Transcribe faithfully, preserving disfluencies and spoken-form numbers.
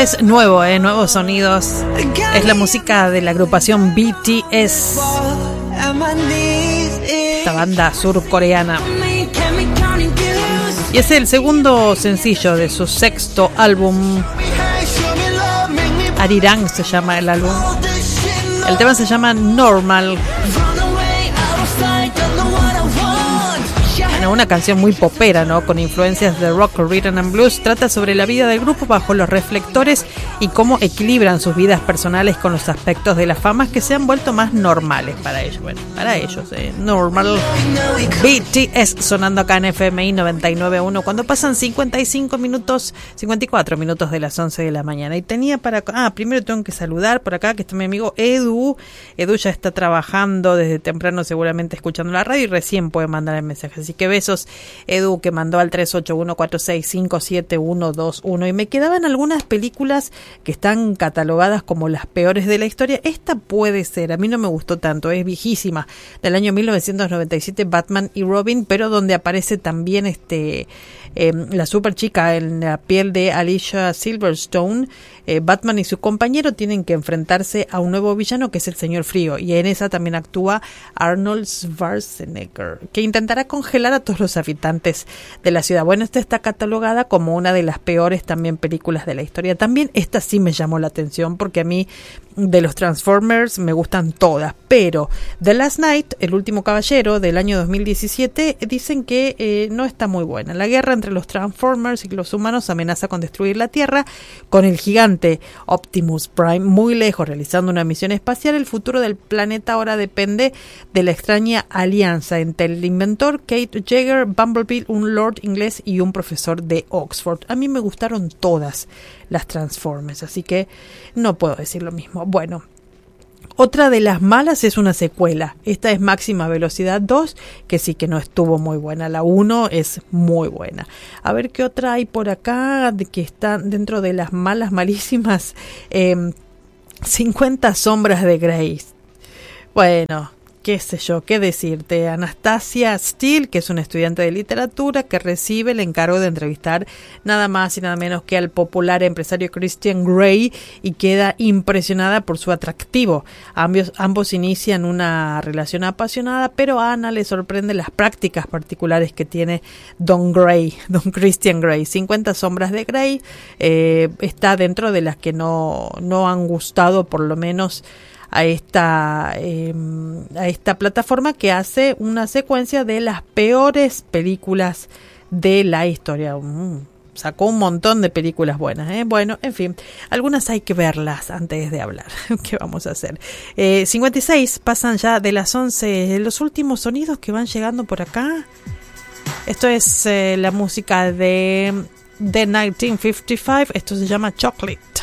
es nuevo, ¿eh? Nuevos sonidos. Es la música de la agrupación B T S, esta banda surcoreana. Y es el segundo sencillo de su sexto álbum. Arirang se llama el álbum. El tema se llama Normal. Bueno, una canción muy popera, ¿no? Con influencias de rock, rhythm and blues. Trata sobre la vida del grupo bajo los reflectores y cómo equilibran sus vidas personales con los aspectos de la fama que se han vuelto más normales para ellos. Bueno, para ellos, ¿eh? Normal. B T S sonando acá en F M I noventa y nueve punto uno cuando pasan cincuenta y cinco minutos, cincuenta y cuatro minutos de las once de la mañana. Y tenía para... Ah, primero tengo que saludar por acá, que está mi amigo Edu. Edu ya está trabajando desde temprano, seguramente escuchando la radio, y recién puede mandar el mensaje. Así que besos, Edu, que mandó al tres ocho uno cuatro seis cinco siete uno dos uno. Y me quedaban algunas películas que están catalogadas como las peores de la historia. Esta puede ser, a mí no me gustó tanto, es viejísima, del año mil novecientos noventa y siete, Batman y Robin, pero donde aparece también este eh, la super chica en la piel de Alicia Silverstone. eh, Batman y su compañero tienen que enfrentarse a un nuevo villano que es el Señor Frío, y en esa también actúa Arnold Schwarzenegger, que intentará congelar a todos los habitantes de la ciudad. Bueno, esta está catalogada como una de las peores también películas de la historia. También esta sí me llamó la atención, porque a mí de los Transformers me gustan todas, pero The Last Knight, el último caballero, del año dos mil diecisiete, dicen que eh, no está muy buena. La guerra entre los Transformers y los humanos amenaza con destruir la Tierra, con el gigante Optimus Prime muy lejos realizando una misión espacial. El futuro del planeta ahora depende de la extraña alianza entre el inventor Kate Jaeger, Bumblebee, un lord inglés y un profesor de Oxford. A mí me gustaron todas las Transformers, así que no puedo decir lo mismo. Bueno, otra de las malas es una secuela. Esta es Máxima Velocidad dos, que sí que no estuvo muy buena. La uno es muy buena. A ver qué otra hay por acá de que están dentro de las malas, malísimas. Eh, cincuenta sombras de Grey. Bueno, qué sé yo, qué decirte. Anastasia Steele, que es una estudiante de literatura que recibe el encargo de entrevistar nada más y nada menos que al popular empresario Christian Grey, y queda impresionada por su atractivo. Ambos, ambos inician una relación apasionada, pero a Ana le sorprende las prácticas particulares que tiene Don Grey, Don Christian Grey. cincuenta sombras de Grey eh, está dentro de las que no, no han gustado, por lo menos a esta eh, a esta plataforma, que hace una secuencia de las peores películas de la historia. Mm, sacó un montón de películas buenas, ¿eh? Bueno, en fin, algunas hay que verlas antes de hablar. ¿Qué vamos a hacer? Eh, cincuenta y seis, pasan ya de las once, los últimos sonidos que van llegando por acá. Esto es eh, la música de, de mil novecientos cincuenta y cinco, esto se llama Chocolate.